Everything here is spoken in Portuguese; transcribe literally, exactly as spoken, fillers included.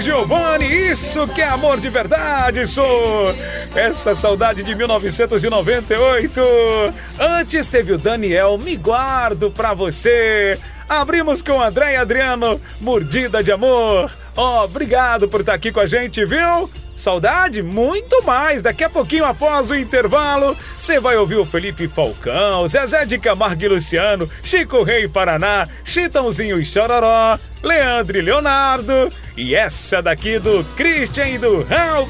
Giovanni, isso que é amor de verdade, sou. Essa saudade de mil novecentos e noventa e oito. Antes teve o Daniel, me guardo pra você. Abrimos com André e Adriano, Mordida de Amor. Ó, oh, obrigado por estar aqui com a gente, viu? Saudade? Muito mais. Daqui a pouquinho, após o intervalo, você vai ouvir o Felipe Falcão, Zezé de Camargo e Luciano, Chico Rei Paraná, Chitãozinho e Chororó, Leandro e Leonardo, e essa daqui do Christian e do Raul